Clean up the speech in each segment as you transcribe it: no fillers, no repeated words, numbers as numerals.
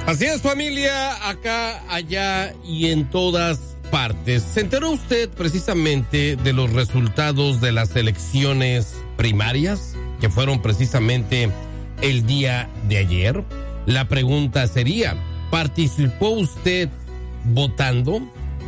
Así es, familia, acá, allá y en todas partes. ¿Se enteró usted precisamente de los resultados de las elecciones primarias que fueron precisamente el día de ayer? La pregunta sería, ¿participó usted votando?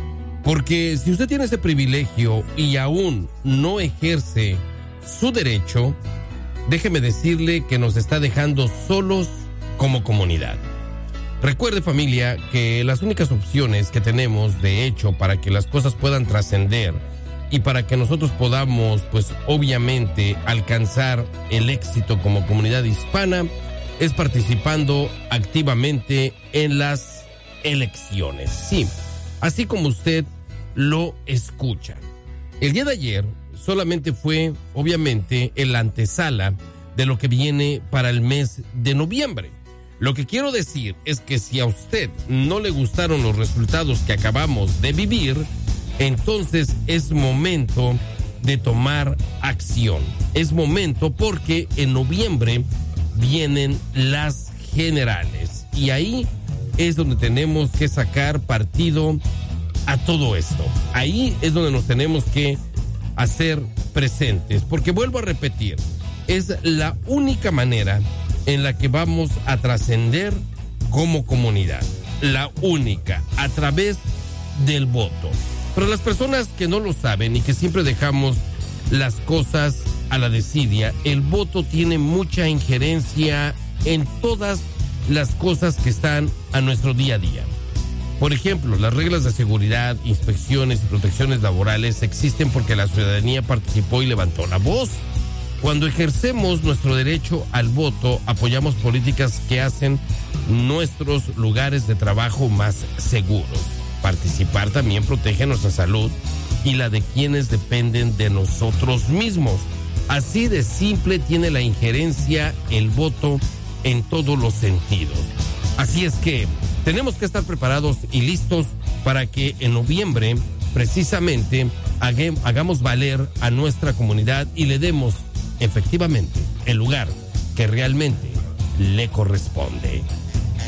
Porque si usted tiene ese privilegio y aún no ejerce su derecho, déjeme decirle que nos está dejando solos como comunidad. Recuerde, familia, que las únicas opciones que tenemos, de hecho, para que las cosas puedan trascender y para que nosotros podamos, pues, obviamente, alcanzar el éxito como comunidad hispana, es participando activamente en las elecciones. Sí, así como usted lo escucha. El día de ayer solamente fue, obviamente, en la antesala de lo que viene para el mes de noviembre. Lo que quiero decir es que si a usted no le gustaron los resultados que acabamos de vivir, entonces es momento de tomar acción. Es momento porque en noviembre vienen las generales y ahí es donde tenemos que sacar partido a todo esto. Ahí es donde nos tenemos que hacer presentes, porque vuelvo a repetir, es la única manera en la que vamos a trascender como comunidad. La única, a través del voto. Pero las personas que no lo saben y que siempre dejamos las cosas a la desidia, el voto tiene mucha injerencia en todas las cosas que están a nuestro día a día. Por ejemplo, las reglas de seguridad, inspecciones y protecciones laborales existen porque la ciudadanía participó y levantó la voz. Cuando ejercemos nuestro derecho al voto, apoyamos políticas que hacen nuestros lugares de trabajo más seguros. Participar también protege nuestra salud y la de quienes dependen de nosotros mismos. Así de simple tiene la injerencia el voto en todos los sentidos. Así es que tenemos que estar preparados y listos para que en noviembre precisamente hagamos valer a nuestra comunidad y le demos efectivamente el lugar que realmente le corresponde.